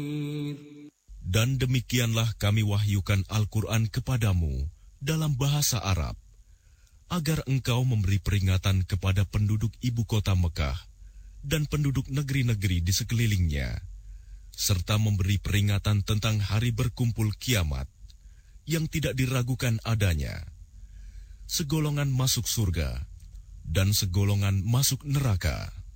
Dan demikianlah kami wahyukan Al-Quran kepadamu dalam bahasa Arab, agar engkau memberi peringatan kepada penduduk ibu kota Mekah dan penduduk negeri-negeri di sekelilingnya, serta memberi peringatan tentang hari berkumpul kiamat yang tidak diragukan adanya. Segolongan masuk surga dan segolongan masuk neraka.